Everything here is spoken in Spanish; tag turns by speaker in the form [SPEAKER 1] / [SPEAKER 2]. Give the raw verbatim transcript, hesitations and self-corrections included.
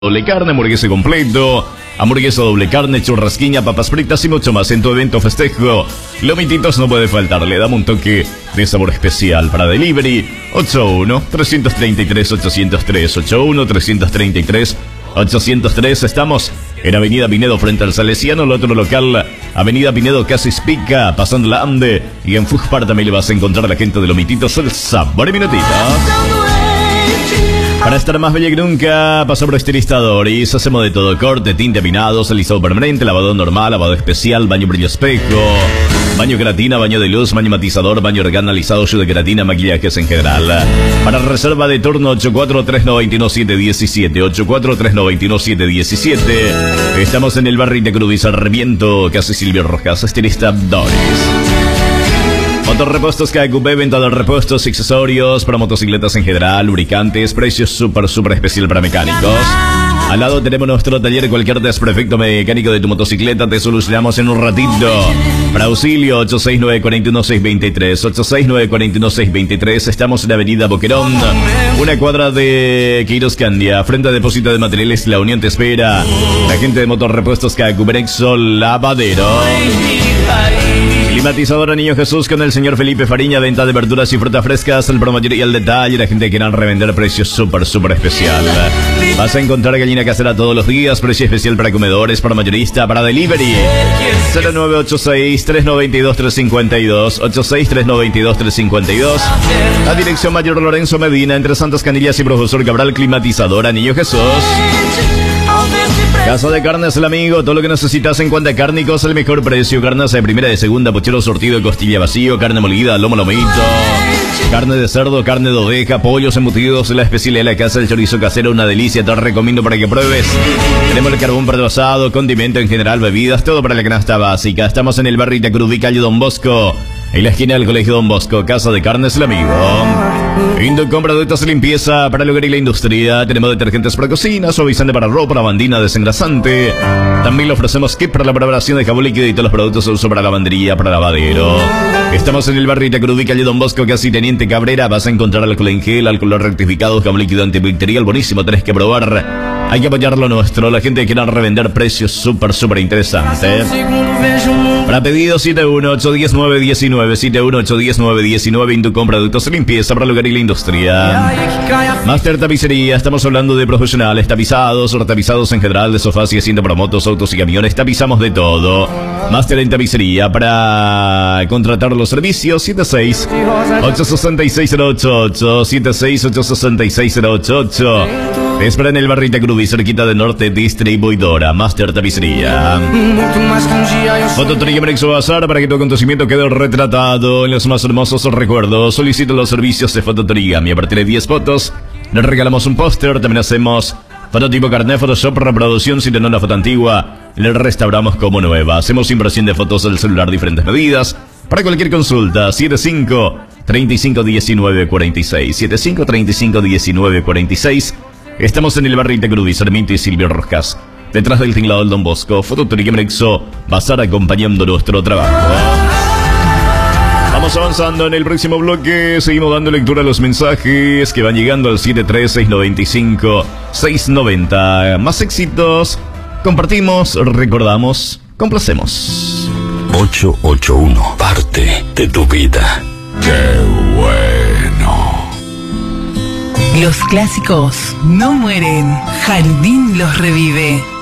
[SPEAKER 1] doble carne, hamburguesa completo, hamburguesa doble carne, churrasquiña, papas fritas y mucho más en tu evento o festejo. Lomititos no puede faltar, le damos un toque de sabor especial para delivery. Ocho uno, tres tres tres, ocho cero tres, ocho uno, tres tres tres, ocho cero tres. Estamos en Avenida Pinedo frente al Salesiano, el otro local, Avenida Pinedo casi Pica, pasando la Ande. Y en Fujpar también le vas a encontrar a la gente de Lomititos el sabor y minutitos. Para estar más bella que nunca, pasa por Estilistadores. Hacemos de todo: corte, tinte, pinados, alisado permanente, lavado normal, lavado especial, baño brillo espejo, baño queratina, baño de luz, baño matizador, baño organa, alisado, de queratina, maquillajes en general. Para reserva de turno, ocho cuatro tres nueve uno siete uno siete, ocho cuatro tres nueve uno siete uno siete. Estamos en el barrio de Cruz y Sarmiento, casi Silvio Rojas, Estilistadores. Motorrepuestos K Q P, venta de repuestos y accesorios para motocicletas en general, lubricantes, precios súper, súper especial para mecánicos. Al lado tenemos nuestro taller, cualquier desperfecto mecánico de tu motocicleta te solucionamos en un ratito. Para auxilio, ocho seis nueve, cuatro uno seis dos tres, ocho seis nueve, cuatro uno seis dos tres. Estamos en Avenida Boquerón, una cuadra de Queiroz Candia, frente a Depósito de Materiales La Unión te espera. La gente de Motorrepuestos K Q P, Nexo Lavadero. Climatizadora Niño Jesús con el señor Felipe Fariña, venta de verduras y frutas frescas, el por mayoría y al detalle. La gente que quiera revender, precios súper, súper especial. Vas a encontrar gallina casera todos los días, precio especial para comedores, para mayorista, para delivery. cero nueve ocho seis, tres nueve dos, tres cinco dos, ocho seis tres nueve dos, tres cinco dos. La dirección Mayor Lorenzo Medina, entre Santas Canillas y Profesor Cabral. Climatizadora Niño Jesús. Casa de Carnes El Amigo, todo lo que necesitas en cuanto a cárnicos, el mejor precio. Carnes de primera y de segunda, puchero sortido, costilla vacío, carne molida, lomo lomito, carne de cerdo, carne de oveja, pollos embutidos, la especialidad de la casa, el chorizo casero, una delicia, te recomiendo para que pruebes. Tenemos el carbón para el asado, condimento en general, bebidas, todo para la canasta básica. Estamos en el barrio de Cruz y calle Don Bosco, en la esquina del Colegio Don Bosco. Casa de Carnes El Amigo. Inducom, productos de limpieza para el hogar y la industria. Tenemos detergentes para cocina, suavizante para ropa, lavandina, desengrasante. También le ofrecemos kit para la preparación de jabón líquido y todos los productos de uso para lavandería, para lavadero. Estamos en el barrio de Cruz y calle Don Bosco, casi Teniente Cabrera. Vas a encontrar alcohol en gel, alcohol rectificado, jabón líquido antibacterial, buenísimo, tenés que probar. Hay que apoyar lo nuestro. La gente que quiera revender, precios súper, súper interesantes. Para pedidos, siete uno ocho uno cero nueve uno nueve, siete uno ocho uno cero nueve uno nueve. Inducom, productos de limpieza para el hogar y la industria. Master Tapicería, estamos hablando de profesionales, tapizados, tapizados en general, de sofás y asientos para motos, autos y camiones. Tapizamos de todo. Master en Tapicería, para contratar los servicios, siete seis ocho seis seis cero ocho ocho, siete seis ocho seis seis cero ocho ocho. Te espera en el barrio de Cruz, cerquita de Norte Distribuidora. Master Tapicería. Fototería Nexo Bazar, para que tu acontecimiento quede retratado en los más hermosos recuerdos. Solicita los servicios de fototería. A partir de diez fotos le regalamos un póster. También hacemos fototipo carnet, Photoshop, reproducción. Si tiene una foto antigua, le restauramos como nueva. Hacemos impresión de fotos del celular, diferentes medidas. Para cualquier consulta, siete cinco, treinta y cinco, diecinueve, cuarenta y seis, siete cinco, treinta y cinco, diecinueve, cuarenta y seis. Estamos en el barrio de Cruz, Sarmiento y Silvio Rojas, detrás del tinglado del Don Bosco. Fototería Nexo Bazar, acompañando nuestro trabajo. Vamos avanzando en el próximo bloque. Seguimos dando lectura a los mensajes que van llegando al siete tres seis nueve cinco seis nueve cero. Más éxitos. Compartimos, recordamos, complacemos.
[SPEAKER 2] ocho ocho uno, parte de tu vida. ¡Qué bueno!
[SPEAKER 3] Los clásicos no mueren, Jardín los revive.